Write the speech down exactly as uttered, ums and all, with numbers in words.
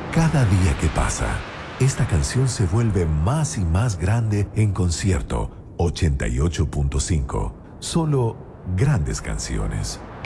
Cada día que pasa, esta canción se vuelve más y más grande en concierto. ochenta y ocho punto cinco. Solo grandes canciones.